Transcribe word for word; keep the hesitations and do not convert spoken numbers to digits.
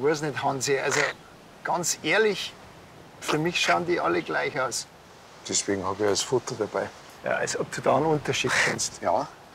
weiß nicht, Hansi, also ganz ehrlich, für mich schauen die alle gleich aus. Deswegen habe ich das Foto dabei. Ja, als ob du da einen Unterschied kennst. Ja,